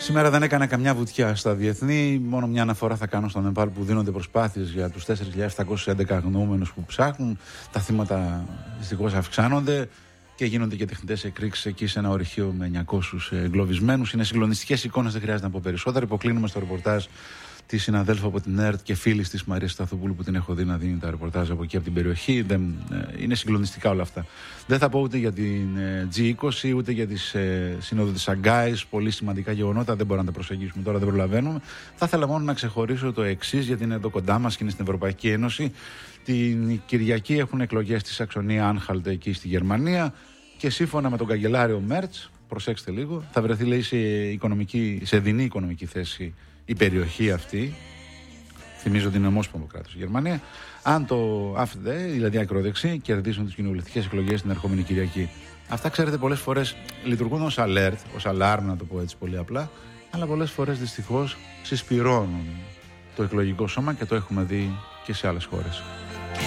Σήμερα δεν έκανα καμιά βουτιά στα διεθνή. Μόνο μια αναφορά θα κάνω στο Νεπάλ, που δίνονται προσπάθειες για τους 4.711 αγνοούμενους που ψάχνουν. Τα θύματα δυστυχώς αυξάνονται και γίνονται και τεχνητές εκρήξεις εκεί σε ένα ορυχείο με 900 εγκλωβισμένους. Είναι συγκλονιστικές εικόνες, δεν χρειάζεται να πω περισσότερα. Υποκλίνουμε στο ρεπορτάζ τη συναδέλφου από την ΕΡΤ και φίλη της Μαρίας Σταθοπούλου, που την έχω δει να δίνει τα ρεπορτάζ από εκεί, από την περιοχή. Είναι συγκλονιστικά όλα αυτά. Δεν θα πω ούτε για την G20 ούτε για τη Σύνοδο της Σαγκάης. Πολύ σημαντικά γεγονότα, δεν μπορούμε να τα προσεγγίσουμε τώρα, δεν προλαβαίνουμε. Θα ήθελα μόνο να ξεχωρίσω το εξής, γιατί είναι εδώ κοντά μας και είναι στην Ευρωπαϊκή Ένωση. Την Κυριακή έχουν εκλογές στη Σαξονία Άνχαλτ, εκεί στη Γερμανία, και σύμφωνα με τον καγκελάριο Μέρτς, προσέξτε λίγο, θα βρεθεί, λέει, σε δεινή οικονομική θέση η περιοχή αυτή. Θυμίζω ότι είναι ομόσπονδο κράτος η Γερμανία. Αν το AfD, δηλαδή ακροδεξί, κερδίσουν τις κοινοβουλευτικές εκλογές την ερχόμενη Κυριακή. Αυτά, ξέρετε, πολλές φορές λειτουργούν ως alert, ως alarm, να το πω έτσι πολύ απλά, αλλά πολλές φορές δυστυχώς συσπυρώνουν το εκλογικό σώμα, και το έχουμε δει και σε άλλες χώρες.